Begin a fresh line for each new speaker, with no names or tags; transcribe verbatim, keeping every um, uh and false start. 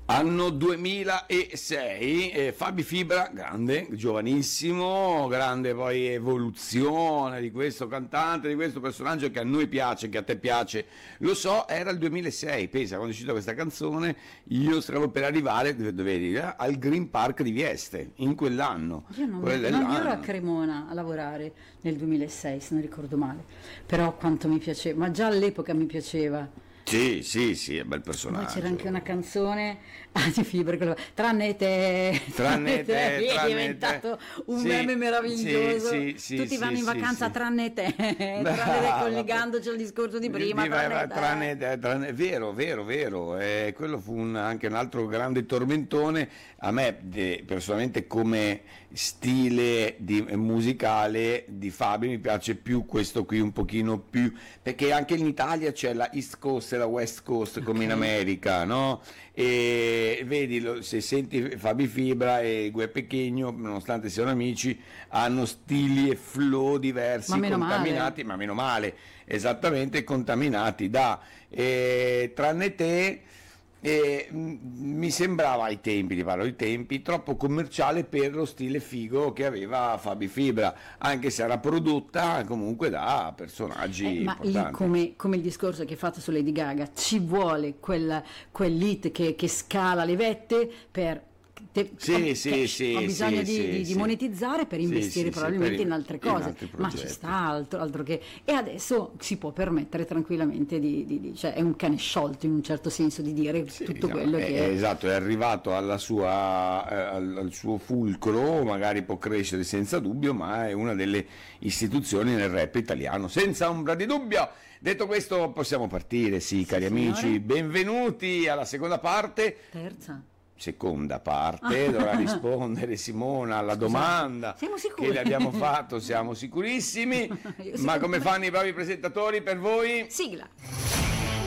Anno duemilasei, eh, Fabi Fibra, grande, giovanissimo, grande poi evoluzione di questo cantante, di questo personaggio che a noi piace, che a te piace, lo so, era il duemilasei, pensa, quando è uscita questa canzone io stavo per arrivare, dove, dove eri, al Green Park di Vieste, in quell'anno.
Io non, mi, non ero a Cremona a lavorare nel duemilasei, se non ricordo male, però quanto mi piaceva, ma già all'epoca mi piaceva.
Sì, sì, sì, è bel personaggio.
Ma c'era anche una canzone ah, di Fibra, quello, tranne te,
tranne te,
te,
tranne
è diventato
te.
un
Sì,
meme meraviglioso.
Sì, sì,
Tutti
sì,
vanno
sì,
in vacanza
sì,
tranne te, tranne te, collegandoci al discorso di prima.
Di,
tranne,
va,
te.
tranne te, tranne, vero, vero, vero. Eh, quello fu un, anche un altro grande tormentone. A me de, personalmente come stile di, musicale di Fabio mi piace più questo qui, un pochino più, perché anche in Italia c'è la East Coast e la West Coast come okay. In America, no? E vedi, se senti Fabi Fibra e Gue Pequeno, nonostante siano amici, hanno stili e flow diversi,
ma
contaminati,
male.
ma meno male, esattamente contaminati da eh, tranne te. E, mh, mi sembrava ai tempi, ti parlo di tempi, troppo commerciale per lo stile figo che aveva Fabi Fibra, anche se era prodotta comunque da personaggi
eh, ma
importanti.
Lì come, come il discorso che hai fatto su Lady Gaga, ci vuole quel, quell'hit che, che scala le vette per Te,
sì,
ho,
sì,
che,
sì,
ho bisogno
sì,
di,
sì,
di,
sì.
di monetizzare per investire
sì,
probabilmente
sì, per
in altre cose,
in
ma ci sta altro, altro che e adesso si può permettere tranquillamente di, di, di cioè è un cane sciolto in un certo senso di dire sì, tutto
diciamo,
quello
è,
che è,
esatto, è arrivato alla sua, eh, al, al suo fulcro, magari può crescere senza dubbio, ma è una delle istituzioni nel rap italiano, senza ombra di dubbio. Detto questo possiamo partire, sì, sì cari signore. Amici, benvenuti alla seconda parte.
Terza.
Seconda parte, dovrà rispondere Simona alla Scusate, domanda che le abbiamo fatto, siamo sicurissimi, ma come fanno i bravi presentatori per voi?
Sigla.